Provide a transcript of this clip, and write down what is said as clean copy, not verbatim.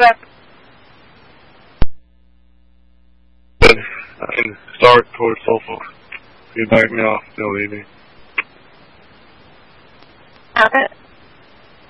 Good. I can start towards Suffolk. You back me off, they'll leave me. Okay.